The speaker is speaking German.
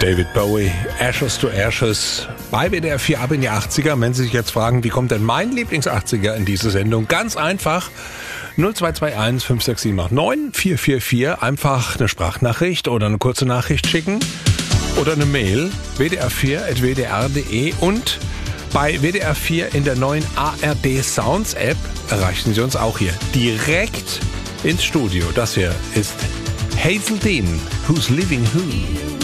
David Bowie, Ashes to Ashes, bei WDR 4 ab in die 80er. Wenn Sie sich jetzt fragen, wie kommt denn mein Lieblings-80er in diese Sendung? Ganz einfach, 0221 56789 444, einfach eine Sprachnachricht oder eine kurze Nachricht schicken oder eine Mail, wdr4@wdr.de, und bei WDR 4 in der neuen ARD Sounds App erreichen Sie uns auch hier direkt ins Studio. Das hier ist Hazel Dean, Who's Living Who?